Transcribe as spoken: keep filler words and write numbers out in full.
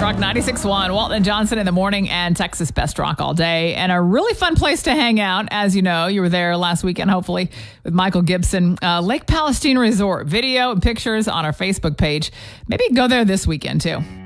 Rock ninety-six point one, Walton and Johnson in the morning, and Texas Best Rock all day. And a really fun place to hang out. As you know, you were there last weekend, hopefully, with Michael Gibson. Uh, Lake Palestine Resort. Video and pictures on our Facebook page. Maybe go there this weekend, too.